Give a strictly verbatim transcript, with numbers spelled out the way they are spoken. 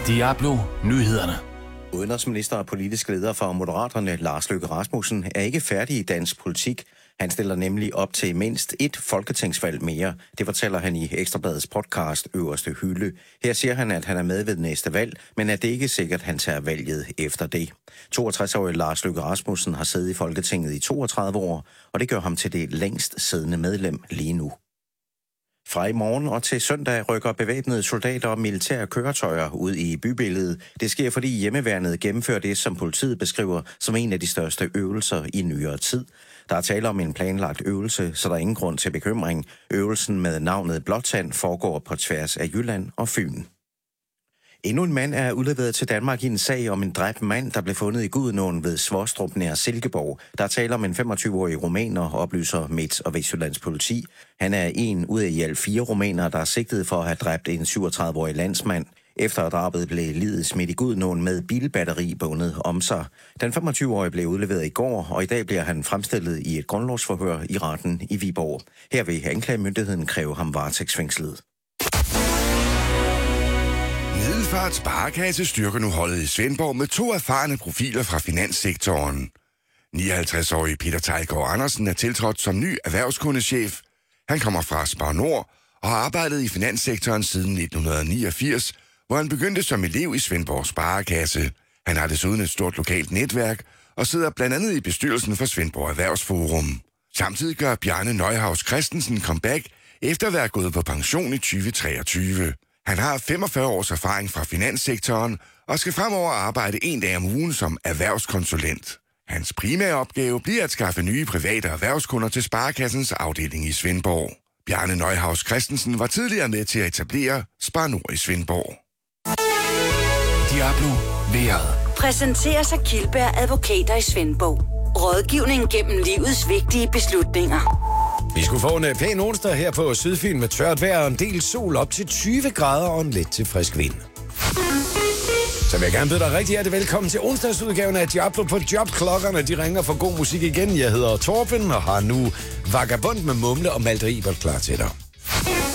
Diablo Nyhederne. Udenrigsminister og politisk leder for Moderaterne, Lars Løkke Rasmussen, er ikke færdig i dansk politik. Han stiller nemlig op til mindst et folketingsvalg mere. Det fortæller han i Ekstra Bladets podcast Øverste Hylde. Her siger han, at han er med ved næste valg, men at det ikke er sikkert, at han tager valget efter det. toogtres-årige Lars Løkke Rasmussen har siddet i Folketinget i toogtredive år, og det gør ham til det længst siddende medlem lige nu. Fra i morgen og til søndag rykker bevæbnede soldater og militære køretøjer ud i bybilledet. Det sker, fordi hjemmeværnet gennemfører det, som politiet beskriver som en af de største øvelser i nyere tid. Der er tale om en planlagt øvelse, så der er ingen grund til bekymring. Øvelsen med navnet Blåtand foregår på tværs af Jylland og Fyn. Endnu en mand er udleveret til Danmark i en sag om en dræbt mand, der blev fundet i Gudenåen ved Svostrup nær Silkeborg. Der er tale om en femogtyve-årig rumæner, oplyser Midt- og Vestjyllands politi. Han er en ud af i alt fire rumænere, der er sigtet for at have dræbt en syvogtredive-årig landsmand. Efter drabet blev liget smidt i Gudenåen med bilbatteri bundet om sig. Den femogtyve-årige blev udleveret i går, og i dag bliver han fremstillet i et grundlovsforhør i retten i Viborg. Her vil anklagemyndigheden kræve ham varetægtsfængslet. Middelfart Sparekasse styrker nu holdet i Svendborg med to erfarne profiler fra finanssektoren. nioghalvtreds-årige Peter Tejgaard Andersen er tiltrådt som ny erhvervskundechef. Han kommer fra Spar Nord og har arbejdet i finanssektoren siden nitten niogfirs, hvor han begyndte som elev i Svendborg Sparekasse. Han har desuden et stort lokalt netværk og sidder blandt andet i bestyrelsen for Svendborg Erhvervsforum. Samtidig gør Bjarne Neuhaus Christensen comeback efter at være gået på pension i tyve treogtyve. Han har femogfyrre års erfaring fra finanssektoren og skal fremover arbejde en dag om ugen som erhvervskonsulent. Hans primære opgave bliver at skaffe nye private erhvervskunder til Sparekassens afdeling i Svendborg. Bjarne Neuhaus Christensen var tidligere med til at etablere Spar Nord i Svendborg. Diablo Vejret. Præsenteres af Kildberg Advokater i Svendborg. Rådgivning gennem livets vigtige beslutninger. Vi skulle få en pæn onsdag her på Sydfyn med tørt vejr og en del sol op til tyve grader og en let til frisk vind. Så vil jeg gerne byde dig rigtig hjertelig velkommen til onsdagsudgaven af Diablo på Jobklokkerne. De ringer for god musik igen. Jeg hedder Torben og har nu Vagabond med Mumle og Malte Ibert klar til dig.